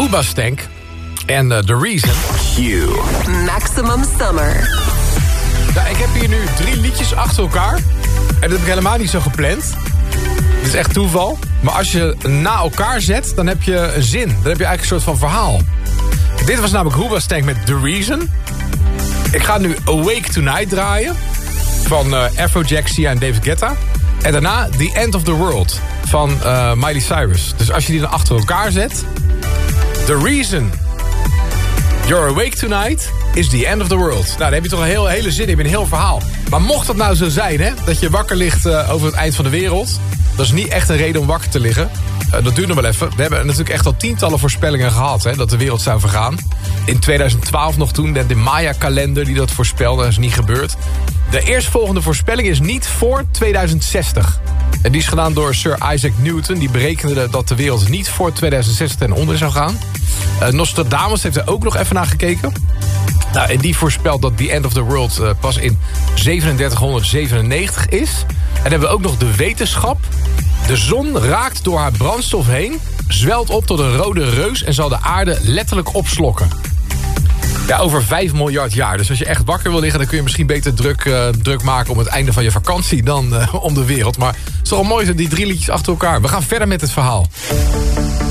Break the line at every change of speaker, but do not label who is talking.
Hoobastank en The Reason.
Q.
Maximum Summer.
Nou, ik heb hier nu 3 liedjes achter elkaar. En dat heb ik helemaal niet zo gepland. Het is echt toeval. Maar als je na elkaar zet, dan heb je een zin. Dan heb je eigenlijk een soort van verhaal. Dit was namelijk Hoobastank met The Reason. Ik ga nu Awake Tonight draaien. Van Afrojack, Sia en David Guetta. En daarna The End of the World. Van Miley Cyrus. Dus als je die dan achter elkaar zet. The Reason You're Awake Tonight is the end of the world. Nou, dan heb je toch een hele zin in, een heel verhaal. Maar mocht dat nou zo zijn, hè, dat je wakker ligt over het eind van de wereld... dat is niet echt een reden om wakker te liggen. Dat duurt nog wel even. We hebben natuurlijk echt al tientallen voorspellingen gehad... Hè, dat de wereld zou vergaan. In 2012 nog toen, de Maya-kalender die dat voorspelde. Dat is niet gebeurd. De eerstvolgende voorspelling is niet voor 2060. En die is gedaan door Sir Isaac Newton. Die berekende dat de wereld niet voor 2060 ten onder zou gaan. Nostradamus heeft er ook nog even naar gekeken. Nou, en die voorspelt dat the end of the world pas in 3797 is. En dan hebben we ook nog de wetenschap. De zon raakt door haar brandstof heen, zwelt op tot een rode reus en zal de aarde letterlijk opslokken. Ja, over 5 miljard jaar. Dus als je echt wakker wil liggen, dan kun je misschien beter druk maken om het einde van je vakantie dan om de wereld. Maar het is toch wel mooi, die 3 liedjes achter elkaar. We gaan verder met het verhaal.